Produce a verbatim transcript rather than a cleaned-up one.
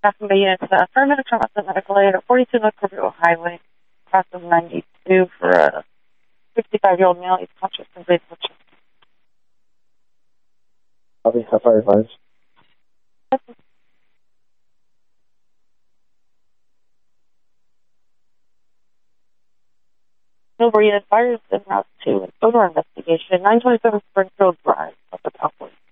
Passenger unit to the affirmative from Austin Medical Aid at forty-two North Corbeil Highway, cross of ninety-two for a sixty-five-year-old male. He's conscious and breathing with chest. Copy. How far advised? Millbury unit fires en route to an odor investigation. nine twenty-seven Springfield Drive, up at Alfred.